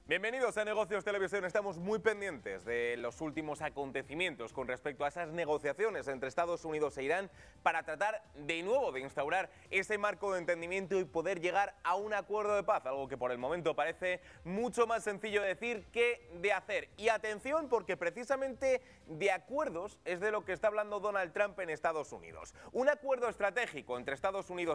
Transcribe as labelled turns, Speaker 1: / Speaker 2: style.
Speaker 1: Bienvenidos a Negocios Televisión. Estamos muy pendientes de los últimos acontecimientos con respecto a esas negociaciones entre Estados Unidos e Irán para tratar de nuevo de instaurar ese marco de entendimiento y poder llegar a un acuerdo de paz, algo que por el momento parece mucho más sencillo de decir que de hacer. Y atención, porque precisamente de acuerdos es de lo que está hablando Donald Trump en Estados Unidos. Un acuerdo estratégico entre Estados Unidos